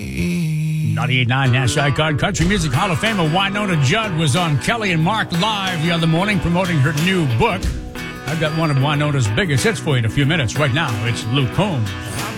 98.9 Nash Icon Country Music Hall of Famer Wynonna Judd was on Kelly and Mark Live the other morning promoting her new book. I've got one of Wynonna's biggest hits for you in a few minutes. Right now, it's Luke Combs.